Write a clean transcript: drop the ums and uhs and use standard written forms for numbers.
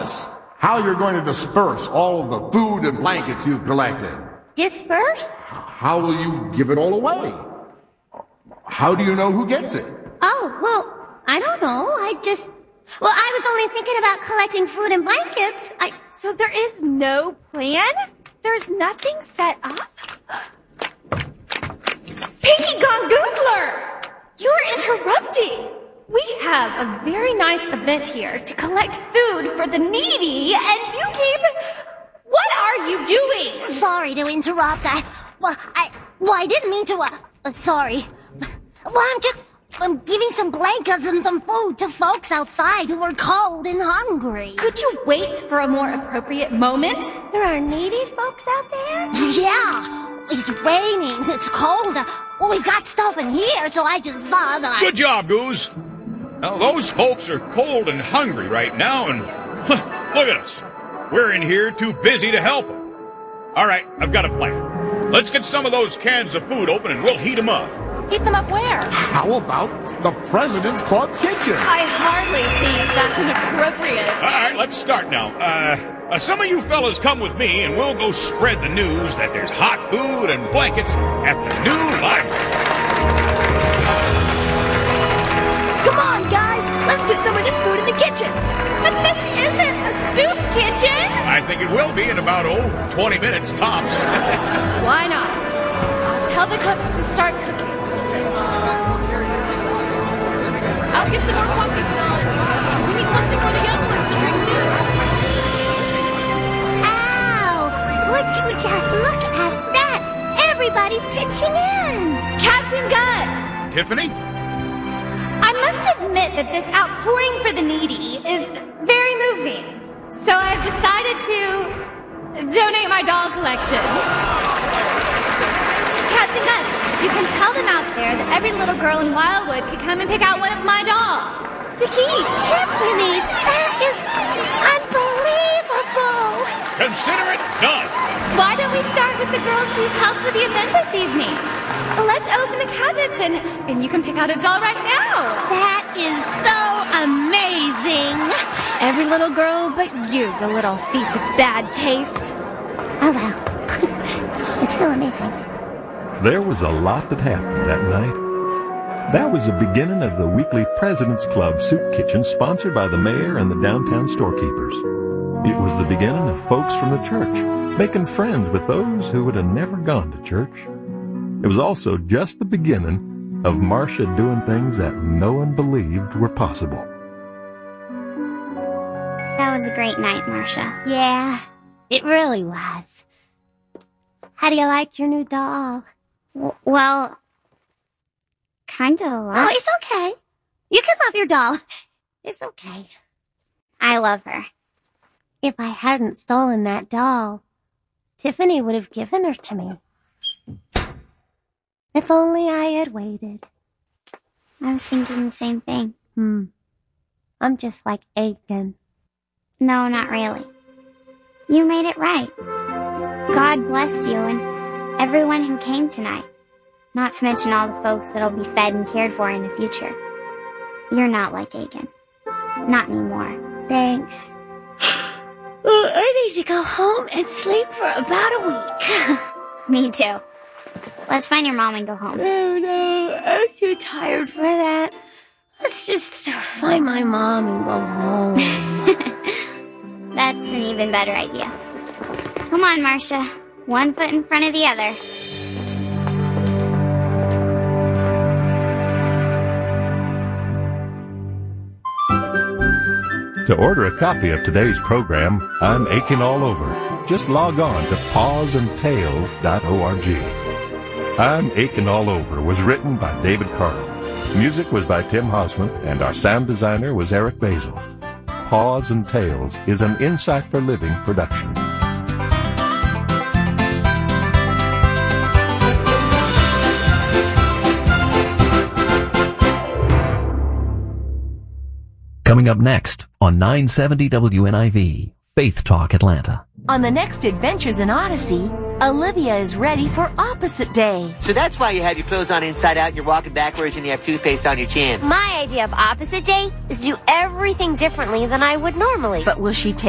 us how you're going to disperse all of the food and blankets you've collected. Disperse? How will you give it all away? How do you know who gets it? Oh, well, I don't know. I was only thinking about collecting food and blankets. So there is no plan? There's nothing set up? Pinky Gongoozler! You're interrupting! We have a very nice event here to collect food for the needy, and you keep... What are you doing? Sorry to interrupt. I didn't mean to, sorry. Well, I'm giving some blankets and some food to folks outside who are cold and hungry. Could you wait for a more appropriate moment? There are needy folks out there? Yeah. It's raining. It's cold. Well, we've got stuff in here, so I just thought that Good job, Goose. Now, those folks are cold and hungry right now, and look at us. We're in here too busy to help them. All right, I've got a plan. Let's get some of those cans of food open, and we'll heat them up. Heat them up where? How about the President's Club kitchen? I hardly think that's an appropriate... All right, let's start now. Some of you fellas come with me, and we'll go spread the news that there's hot food and blankets at the new library. Come on, guys. Let's get some of this food in the kitchen. But this isn't a soup kitchen. I think it will be in about, 20 minutes tops. Why not? I'll tell the cooks to start cooking. I'll get some more coffee. We need something for the young ones to drink, too. Ow! Would you just look at that? Everybody's pitching in. Captain Gus! Tiffany? I must admit that this outpouring for the needy is very moving. So I've decided to donate my doll collection. Captain Gus, you can tell them out there that every little girl in Wildwood could come and pick out one of my dolls to keep. Tiffany, that is unbelievable. Consider it done. Why don't we start with the girls who've helped with the event this evening? Let's open the cabinets and you can pick out a doll right now. That is so amazing. Every little girl but you, the little feet of bad taste. Oh, well. It's still amazing. There was a lot that happened that night. That was the beginning of the weekly President's Club soup kitchen sponsored by the mayor and the downtown storekeepers. It was the beginning of folks from the church making friends with those who would have never gone to church. It was also just the beginning of Marcia doing things that no one believed were possible. That was a great night, Marcia. Yeah, it really was. How do you like your new doll? Well, kind of. Oh, it's okay. You can love your doll. It's okay. I love her. If I hadn't stolen that doll, Tiffany would have given her to me. If only I had waited. I was thinking the same thing. I'm just like Aiken. No, not really. You made it right. God blessed you and everyone who came tonight. Not to mention all the folks that'll be fed and cared for in the future. You're not like Aiken. Not anymore. Thanks. I need to go home and sleep for about a week. Me too. Let's find your mom and go home. No, I'm too tired for that. Let's just find my mom and go home. That's an even better idea. Come on, Marcia. One foot in front of the other. To order a copy of today's program, I'm Aching All Over. Just log on to pawsandtails.org. I'm Aching All Over was written by David Carl. Music was by Tim Hosman, and our sound designer was Eric Basil. Paws and Tales is an Insight for Living production. Coming up next on 970 WNIV, Faith Talk Atlanta. On the next Adventures in Odyssey, Olivia is ready for opposite day. So that's why you have your clothes on inside out and you're walking backwards and you have toothpaste on your chin. My idea of opposite day is to do everything differently than I would normally. But will she take